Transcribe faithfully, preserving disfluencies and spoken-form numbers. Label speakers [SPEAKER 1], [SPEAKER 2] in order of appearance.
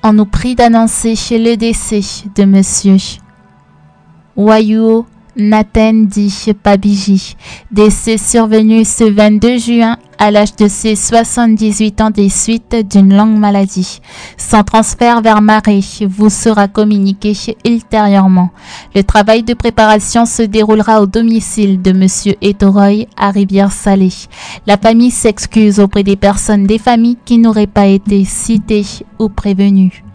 [SPEAKER 1] On nous prie d'annoncer le décès de Monsieur Wayuo Natendi Pabiji, décès survenu ce vingt-deux juin à l'âge de ses soixante-dix-huit ans des suites d'une longue maladie. Son transfert vers Marais vous sera communiqué ultérieurement. Le travail de préparation se déroulera au domicile de Monsieur Ettoroy à Rivière-Salée. La famille s'excuse auprès des personnes des familles qui n'auraient pas été citées ou prévenues.